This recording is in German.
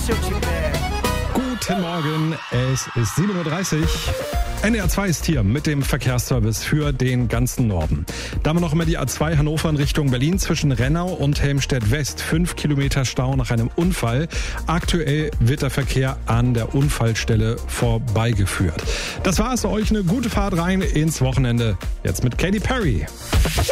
Guten Morgen, es ist 7.30 Uhr. NDR 2 ist hier mit dem Verkehrsservice für den ganzen Norden. Da haben wir noch immer die A2 Hannover in Richtung Berlin zwischen Rennau und Helmstedt West. 5 Kilometer Stau nach einem Unfall. Aktuell wird der Verkehr an der Unfallstelle vorbeigeführt. Das war's, euch eine gute Fahrt rein ins Wochenende. Jetzt mit Katy Perry.